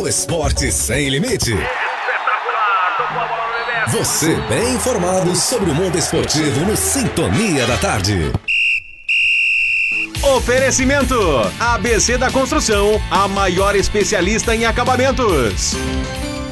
O esporte sem limite. Você bem informado sobre o mundo esportivo no Sintonia da Tarde. Oferecimento ABC da Construção, a maior especialista em acabamentos.